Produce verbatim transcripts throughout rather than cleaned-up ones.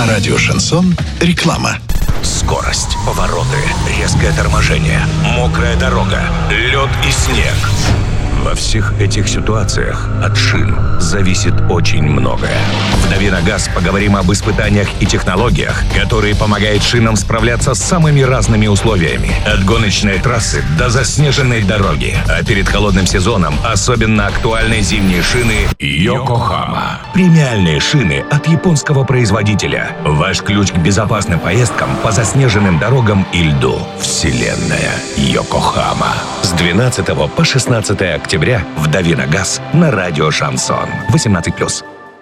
На радио «Шансон» реклама. Скорость, повороты, резкое торможение, мокрая дорога, лед и снег. Во всех этих ситуациях от шин зависит очень многое. В «Дави на газ» поговорим об испытаниях и технологиях, которые помогают шинам справляться с самыми разными условиями. От гоночной трассы до заснеженной дороги. А перед холодным сезоном особенно актуальны зимние шины Йокохама. Премиальные шины от японского производителя. Ваш ключ к безопасным поездкам по заснеженным дорогам и льду. Вселенная Йокохама. С двенадцатого по шестнадцатое октября в «Дави на газ» на радио «Шансон». восемнадцать плюс.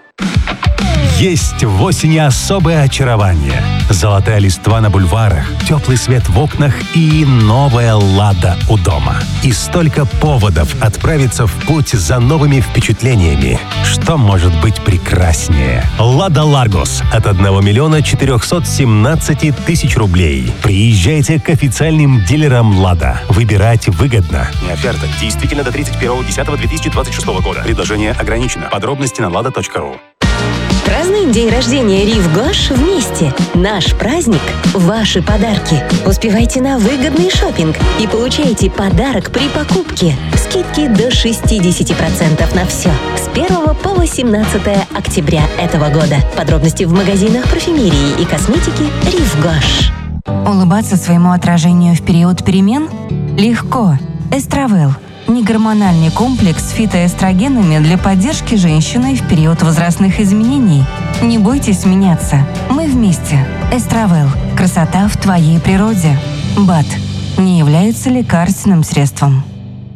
Есть в осени особое очарование. Золотая листва на бульварах, теплый свет в окнах и новая «Лада» у дома. И столько поводов отправиться в путь за новыми впечатлениями. Что может быть прекраснее? «Лада Ларгус» от одного миллиона четырехсот семнадцати тысяч рублей. Приезжайте к официальным дилерам «Лада». Выбирать выгодно. Оферта действительно до тридцать первого десятого две тысячи двадцать шестого года. Предложение ограничено. Подробности на лада точка ру. Празднуем день рождения Рив Гош вместе. Наш праздник – ваши подарки. Успевайте на выгодный шопинг и получайте подарок при покупке. Скидки до шестьдесят процентов на все. С первого по восемнадцатое октября этого года. Подробности в магазинах парфюмерии и косметики Рив Гош. Улыбаться своему отражению в период перемен? Легко. Эстравел. Негормональный комплекс с фитоэстрогенами для поддержки женщины в период возрастных изменений. Не бойтесь меняться. Мы вместе. Эстравел. Красота в твоей природе. БАД. Не является лекарственным средством.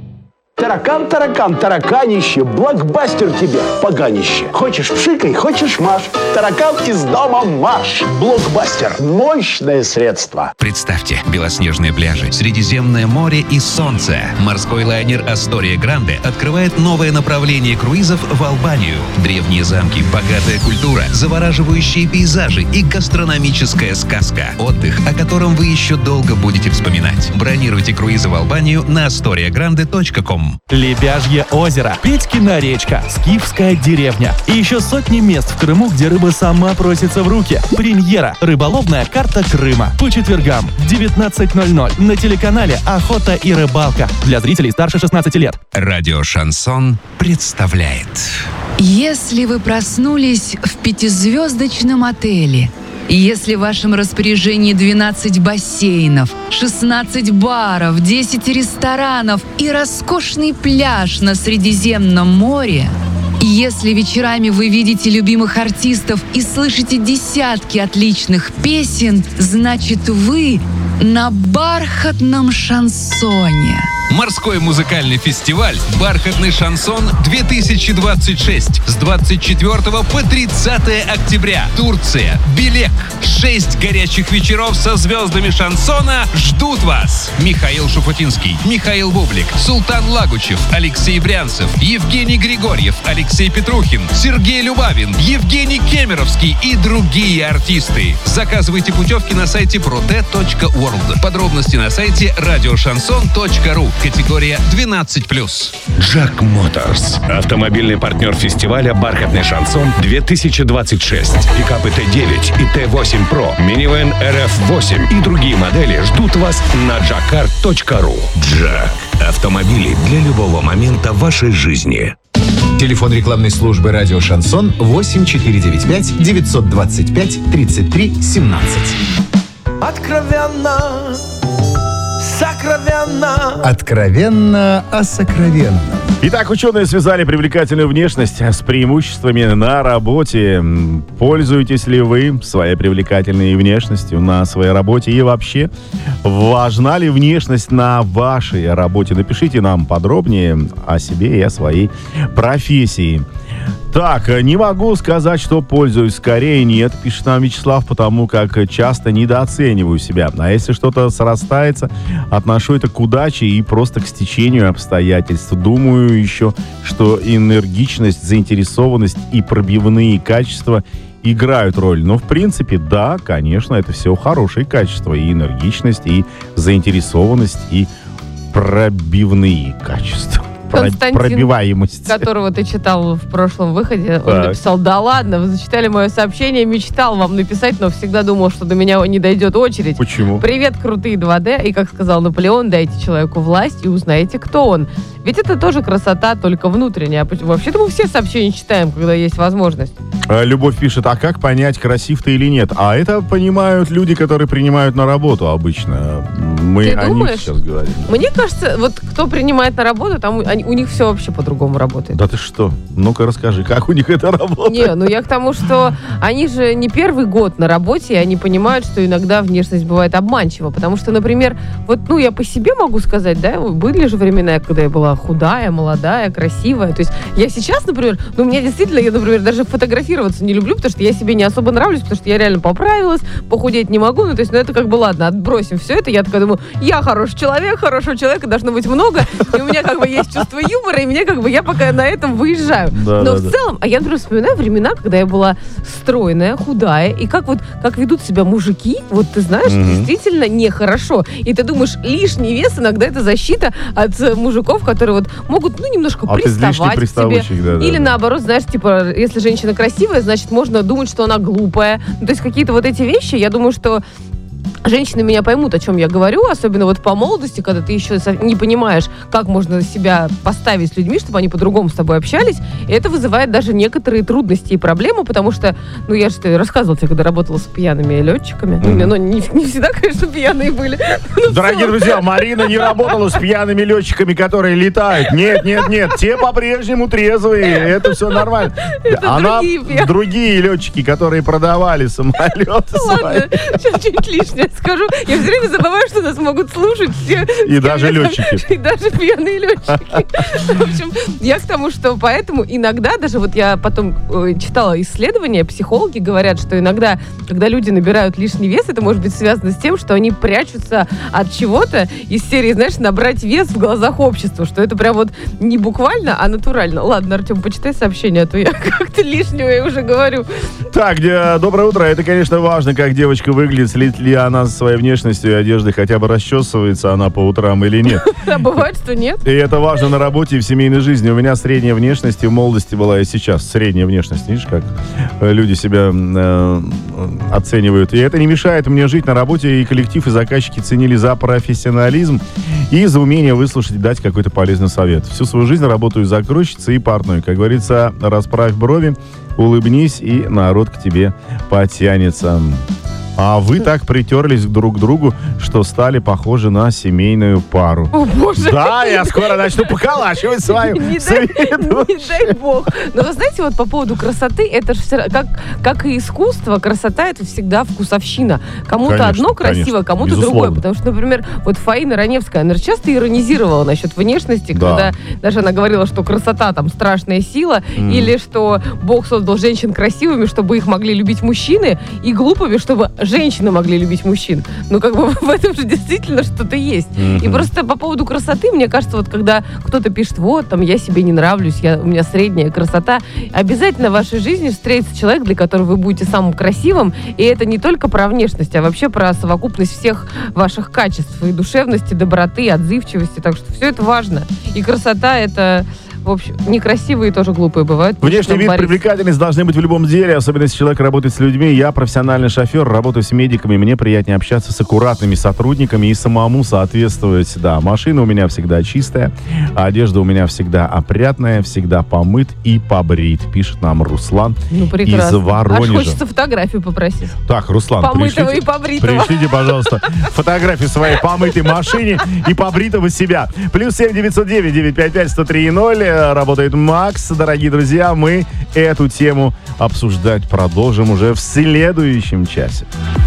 Таракан, таракан, тараканище, блокбастер тебе, поганище. Хочешь пшикай, хочешь маш. Таракан из дома марш. Блокбастер. Мощное средство. Представьте, белоснежные пляжи, Средиземное море и солнце. Морской лайнер «Астория Гранде» открывает новое направление круизов в Албанию. Древние замки, богатая культура, завораживающие пейзажи и гастрономическая сказка. Отдых, о котором вы еще долго будете вспоминать. Бронируйте круизы в Албанию на асториа гранде точка ком. Лебяжье озеро, Петькина речка, Скифская деревня и еще сотни мест в Крыму, где рыба сама просится в руки. Премьера «Рыболовная карта Крыма» по четвергам в девятнадцать ноль ноль на телеканале «Охота и рыбалка» для зрителей старше шестнадцати лет. Радио «Шансон» представляет. Если вы проснулись в пятизвездочном отеле, если в вашем распоряжении двенадцать бассейнов, шестнадцать баров, десять ресторанов и роскошный пляж на Средиземном море, если вечерами вы видите любимых артистов и слышите десятки отличных песен, значит вы на бархатном шансоне. Морской музыкальный фестиваль «Бархатный шансон-две тысячи двадцать шесть» с двадцать четвёртого по тридцатое октября. Турция, Белек. Шесть горячих вечеров со звездами шансона ждут вас. Михаил Шуфутинский, Михаил Бублик, Султан Лагучев, Алексей Брянцев, Евгений Григорьев, Алексей Петрухин, Сергей Любавин, Евгений Кемеровский и другие артисты. Заказывайте путевки на сайте проте точка ворлд. Подробности на сайте радио шансон точка ру. Категория двенадцать плюс. Джак Моторс. Автомобильный партнер фестиваля «Бархатный шансон-две тысячи двадцать шесть». Пикапы Т девять и Т восемь Про, минивэн Эр Эф восемь и другие модели ждут вас на джакар точка ру. Джак. Автомобили для любого момента вашей жизни. Телефон рекламной службы «Радио Шансон» восемь четыре девять пять девятьсот двадцать пять тридцать три семнадцать. Откровенно, сокровенно. Откровенно о сокровенном. Итак, ученые связали привлекательную внешность с преимуществами на работе. Пользуетесь ли вы своей привлекательной внешностью на своей работе? И вообще, важна ли внешность на вашей работе? Напишите нам подробнее о себе и о своей профессии. Так, не могу сказать, что пользуюсь. Скорее нет, пишет нам Вячеслав, потому как часто недооцениваю себя. А если что-то срастается, отношу это к удаче и просто к стечению обстоятельств. Думаю еще, что энергичность, заинтересованность и пробивные качества играют роль. Но в принципе, да, конечно, это все хорошие качества. И энергичность, и заинтересованность, и пробивные качества. Константин, пробиваемость. которого ты читал в прошлом выходе, он Так. написал: да ладно, вы зачитали мое сообщение, мечтал вам написать, но всегда думал, что до меня не дойдет очередь. Почему? Привет, крутые два дэ, и, как сказал Наполеон, дайте человеку власть и узнаете, кто он. Ведь это тоже красота, только внутренняя. Вообще-то мы все сообщения читаем, когда есть возможность. Любовь пишет, а как понять, красив ты или нет? А это понимают люди, которые принимают на работу обычно. Мы Ты о думаешь? них сейчас говорим. Мне кажется, вот кто принимает на работу, там у, они- у них все вообще по-другому работает. Да ты что? Ну-ка расскажи, как у них это работает? Не, ну я к тому, что они же не первый год на работе, и они понимают, что иногда внешность бывает обманчива. Потому что, например, вот, ну, я по себе могу сказать, да, были же времена, когда я была худая, молодая, красивая. То есть я сейчас, например, ну, у меня действительно, я, например, даже фотографироваться не люблю, потому что я себе не особо нравлюсь, потому что я реально поправилась, похудеть не могу. Ну, то есть, ну, это как бы, ладно, отбросим все это. Я такая думаю, я хороший человек, хорошего человека должно быть много, и у меня как бы есть чувство юмора, и мне как бы, я пока на этом выезжаю. Да, Но да, в да. целом, а я, например, вспоминаю времена, когда я была стройная, худая, и как вот, как ведут себя мужики, вот ты знаешь, Мгм. действительно нехорошо. И ты думаешь, лишний вес иногда это защита от э, мужиков, которые вот могут, ну, немножко От излишне приставать к тебе. приставучих, да, да, Или да. наоборот, знаешь, типа, если женщина красивая, значит, можно думать, что она глупая. Ну, то есть какие-то вот эти вещи, я думаю, что женщины меня поймут, о чем я говорю, особенно вот по молодости, когда ты еще со- не понимаешь, как можно себя поставить с людьми, чтобы они по-другому с тобой общались. И это вызывает даже некоторые трудности и проблемы, потому что, ну, я же рассказывала тебе, когда работала с пьяными летчиками. Ну, Мгм. ну, не, не всегда, конечно, пьяные были. Но в Дорогие целом- друзья, Марина не работала с пьяными летчиками, которые летают. Нет, нет, нет, те по-прежнему трезвые, это все нормально. Это Она другие пьяные. другие летчики, которые продавали самолеты свои. Ладно, сейчас чуть лишнее скажу. Я все время забываю, что нас могут слушать все. И даже летчики. И даже пьяные летчики. В общем, я к тому, что поэтому иногда, даже вот я потом э, читала исследования, психологи говорят, что иногда, когда люди набирают лишний вес, это может быть связано с тем, что они прячутся от чего-то из серии, знаешь, набрать вес в глазах общества, что это прям вот не буквально, а натурально. Ладно, Артем, почитай сообщение, а то я как-то лишнего я уже говорю. Так, де- доброе утро. Это, конечно, важно, как девочка выглядит, следит ли она за своей внешностью и одеждой, хотя бы расчесывается она по утрам или нет. А бывает, что нет. И это важно на работе и в семейной жизни. У меня средняя внешность и в молодости была, и сейчас средняя внешность. Видишь, как э, люди себя э, оценивают. И это не мешает мне жить на работе, и коллектив, и заказчики ценили за профессионализм и за умение выслушать и дать какой-то полезный совет. Всю свою жизнь работаю закройщицей и портной. Как говорится, расправь брови, улыбнись, и народ к тебе потянется. А вы так притерлись друг к другу, что стали похожи на семейную пару. О, боже. Да, я скоро начну поколачивать свою Не дай, не дай бог. Но вы знаете, вот по поводу красоты, это же все как, как и искусство, красота — это всегда вкусовщина. Кому-то Конечно, одно красиво, конечно, кому-то безусловно. другое. Потому что, например, вот Фаина Раневская, она же часто иронизировала насчет внешности, Да. когда даже она говорила, что красота там страшная сила, Мгм. или что Бог создал женщин красивыми, чтобы их могли любить мужчины, и глупыми, чтобы женщины могли любить мужчин. Ну, как бы в этом же действительно что-то есть. Мгм. И просто по поводу красоты, мне кажется, вот когда кто-то пишет, вот, там, я себе не нравлюсь, я, у меня средняя красота, обязательно в вашей жизни встретится человек, для которого вы будете самым красивым, и это не только про внешность, а вообще про совокупность всех ваших качеств, и душевности, доброты, отзывчивости, так что все это важно. И красота — это, в общем, некрасивые тоже глупые бывают. Внешний Нам вид, Борис. привлекательность должны быть в любом деле, особенно если человек работает с людьми. Я профессиональный шофер, работаю с медиками, мне приятнее общаться с аккуратными сотрудниками и самому соответствовать. Да, машина у меня всегда чистая, а одежда у меня всегда опрятная, всегда помыт и побрит, пишет нам Руслан Ну, из прекрасно. Аж Воронежа. хочется фотографию попросить. Так, Руслан, Помытого пришлите, и побритого. пришлите, пожалуйста, фотографию своей помытой машине и побритого себя. Плюс семь девятьсот девять девятьсот пятьдесят пять сто три ноль. Работает Макс. Дорогие друзья, мы эту тему обсуждать продолжим уже в следующем часе.